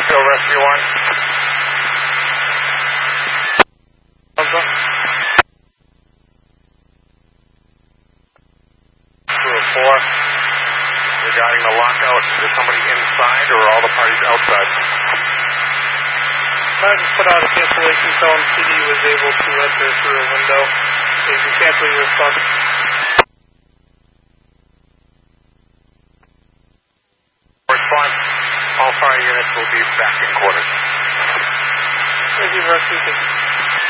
Field Rescue 1. Alpha. 204. Regarding the lockout, is somebody inside or are all the parties outside? I just put out a cancellation tone. CD was able to enter through a window. So you can cancel your response. Response. All fire units will be back in quarters. Thank you, Rescue.